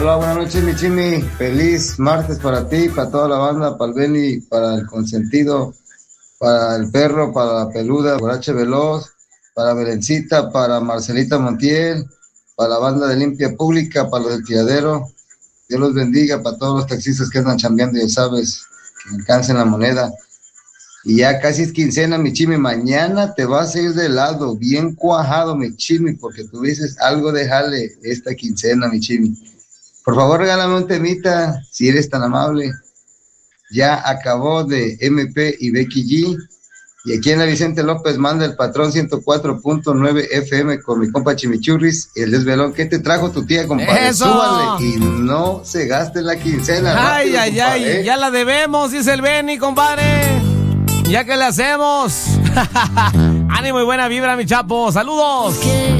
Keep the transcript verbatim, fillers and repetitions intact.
Hola, buenas noches, mi Chimi. Feliz martes para ti, para toda la banda, para el Beni, para el consentido, para el perro, para la peluda, Borache Veloz, para Belencita, para Marcelita Montiel, para la banda de Limpia Pública, para los del tiradero. Dios los bendiga, para todos los taxistas que andan chambeando, ya sabes, que alcancen la moneda. Y ya casi es quincena, mi Chimi. Mañana te vas a ir de lado, bien cuajado, mi Chimi, porque tú dices algo de jale esta quincena, mi Chimi. Por favor, regálame un temita, si eres tan amable. Ya acabó de M P y Becky G. Y aquí en la Vicente López manda el patrón ciento cuatro punto nueve F M con mi compa Chimichurris y el desvelón. ¿Qué te trajo tu tía, compadre? ¡Eso! Súbale y no se gaste la quincena. Ay, rápido, ay, compadre, ay, ¿eh? ya la debemos, dice el Beni, compadre. ¿Ya que le hacemos? Ánimo y buena vibra, mi chapo. Saludos.